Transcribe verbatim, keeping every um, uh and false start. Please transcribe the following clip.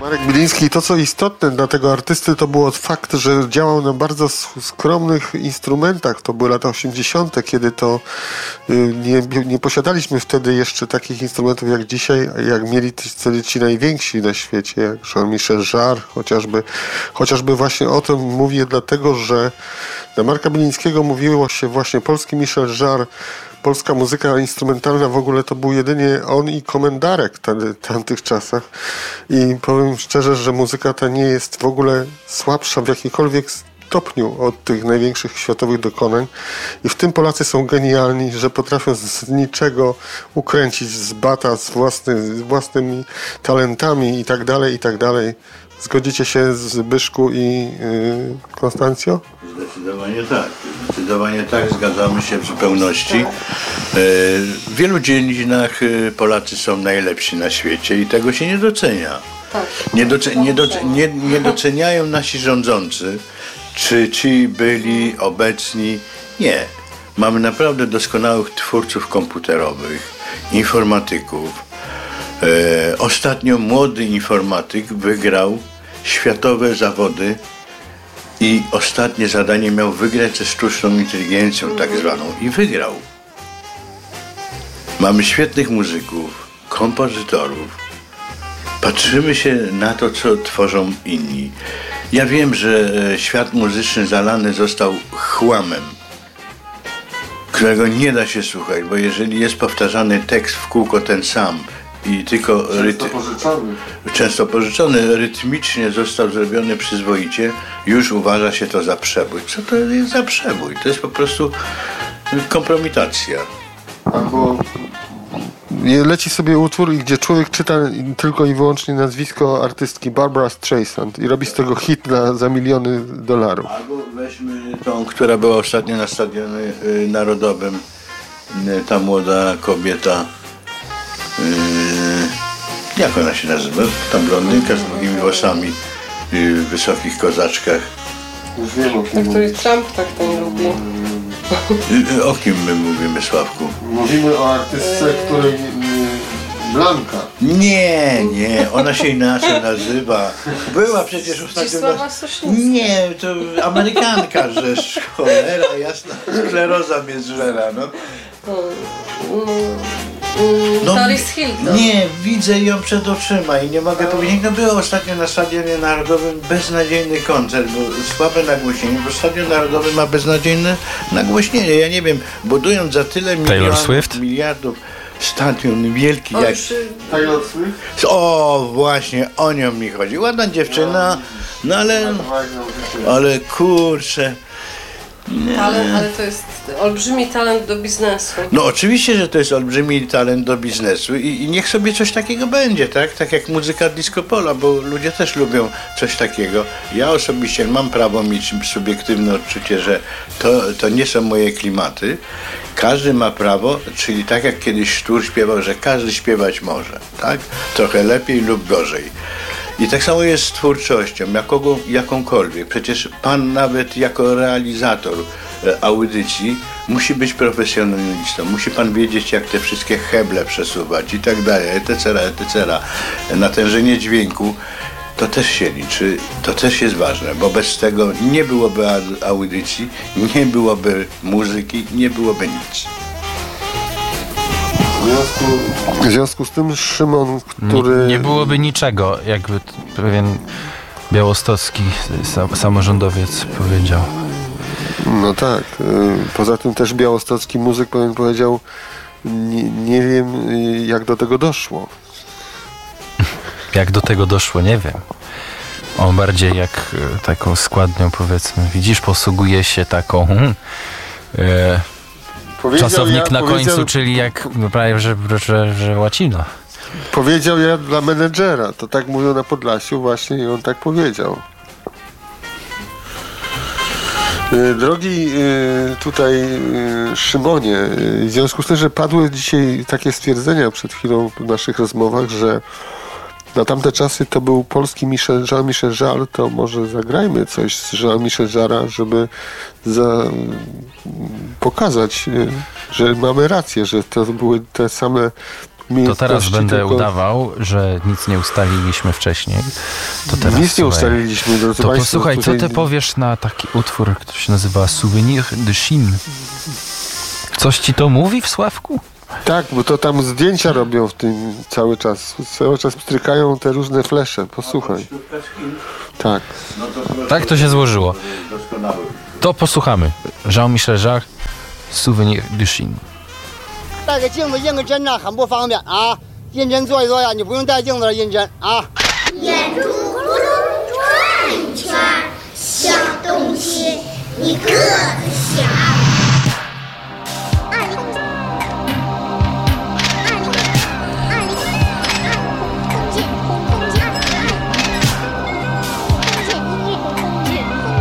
Marek Biliński, to co istotne dla tego artysty to było fakt, że działał na bardzo skromnych instrumentach. To były lata osiemdziesiąte, kiedy to nie, nie posiadaliśmy wtedy jeszcze takich instrumentów jak dzisiaj, jak mieli wtedy ci najwięksi na świecie, jak Jean-Michel Jarre, chociażby, chociażby właśnie o tym mówię dlatego, że na Marka Bilińskiego mówiło się właśnie polski Michel Jarre. Polska muzyka instrumentalna w ogóle to był jedynie on i Komendarek w tamtych czasach. I powiem szczerze, że muzyka ta nie jest w ogóle słabsza w jakikolwiek stopniu od tych największych światowych dokonań. I w tym Polacy są genialni, że potrafią z niczego ukręcić z bata z, własny, z własnymi talentami i tak dalej, i tak dalej. Zgodzicie się, Zbyszku i yy, Konstancjo? Zdecydowanie tak. Zdecydowanie tak. Zgadzamy się w zupełności. W wielu dziedzinach Polacy są najlepsi na świecie i tego się nie docenia. Nie, doce, nie, doce, nie, nie doceniają nasi rządzący, czy ci byli obecni. Nie. Mamy naprawdę doskonałych twórców komputerowych, informatyków. E, ostatnio młody informatyk wygrał światowe zawody i ostatnie zadanie miał wygrać ze sztuczną inteligencją tak zwaną i wygrał. Mamy świetnych muzyków, kompozytorów. Patrzymy się na to, co tworzą inni. Ja wiem, że świat muzyczny zalany został chłamem, którego nie da się słuchać, bo jeżeli jest powtarzany tekst w kółko ten sam i tylko często, ryty... pożyczony. często pożyczony, rytmicznie został zrobiony przyzwoicie, już uważa się to za przebój. Co to jest za przebój? To jest po prostu kompromitacja. Albo leci sobie utwór, gdzie człowiek czyta tylko i wyłącznie nazwisko artystki Barbra Streisand i robi z tego hit na, za miliony dolarów. Albo weźmy tą, która była ostatnio na Stadionie Narodowym, ta młoda kobieta. Yy, jak ona się nazywa? Ta blondynka z długimi włosami yy, w wysokich kozaczkach. Już wiem, o kim Tak, który Trump tak to nie lubi. Yy, o kim my mówimy, Sławku? Mówimy o artystce, której yy, Blanka. Nie, nie, ona się inaczej nazywa. Była przecież ostatnio... Zdzisława Sośnicka. Nie, to Amerykanka, że cholera jasna, skleroza mnie zżera, no. No, Paris Hilton. Nie, widzę ją przed oczyma i nie mogę powiedzieć, no była ostatnio na Stadionie Narodowym beznadziejny koncert, bo słabe nagłośnienie, bo Stadion Narodowy ma beznadziejne nagłośnienie. Ja nie wiem, budując za tyle milionów, miliardów stadion wielki jak... Taylor Swift? O, właśnie, o nią mi chodzi. Ładna dziewczyna, no ale... Ale kurczę... Ale, ale to jest olbrzymi talent do biznesu. No oczywiście, że to jest olbrzymi talent do biznesu i, i niech sobie coś takiego będzie, tak? Tak jak muzyka disco polo, bo ludzie też lubią coś takiego. Ja osobiście mam prawo mieć subiektywne odczucie, że to, to nie są moje klimaty. Każdy ma prawo, czyli tak jak kiedyś Sztur śpiewał, że każdy śpiewać może, tak? Trochę lepiej lub gorzej. I tak samo jest z twórczością, jakogo, jakąkolwiek. Przecież pan nawet jako realizator e, audycji musi być profesjonalistą. Musi pan wiedzieć, jak te wszystkie heble przesuwać i tak dalej, et cetera, et cetera. Natężenie dźwięku to też się liczy, to też jest ważne, bo bez tego nie byłoby audycji, nie byłoby muzyki, nie byłoby nic. W związku, w związku z tym Szymon, który... Nie, nie byłoby niczego, jakby pewien białostocki samorządowiec powiedział. No tak. Poza tym też białostocki muzyk pewien powiedział, nie, nie wiem jak do tego doszło. Jak do tego doszło, nie wiem. On bardziej jak taką składnią, powiedzmy, widzisz, posługuje się taką... Hmm, e, Czasownik ja, na końcu, czyli jak no prawie, że, że, że łacina. Powiedział ja dla menedżera. To tak mówią na Podlasiu właśnie i on tak powiedział. Drogi tutaj Szymonie, w związku z tym, że padły dzisiaj takie stwierdzenia przed chwilą w naszych rozmowach, że na tamte czasy to był polski Michel, Jean-Michel Jarre, to może zagrajmy coś z Jean-Michel Jarre'a, żeby za, pokazać, że mamy rację, że to były te same To teraz będę tylko... udawał, że nic nie ustaliliśmy wcześniej. To teraz, nic nie ustaliliśmy, drodzy To Państwo, posłuchaj, tutaj... co ty powiesz na taki utwór, który się nazywa Souvenir de Chine? Coś ci to mówi w Sławku? Tak, bo to tam zdjęcia robią w tym cały czas. Cały czas pstrykają te różne flesze. Posłuchaj. Tak. Tak to się złożyło. To posłuchamy. Jean-Michel Jarre, Souvenir de Chine. 带个镜子认个针呢，很不方便啊！认真做一做呀，你不用带镜子了，认真啊！ 眼珠咕噜转一圈，小东西，你个子小。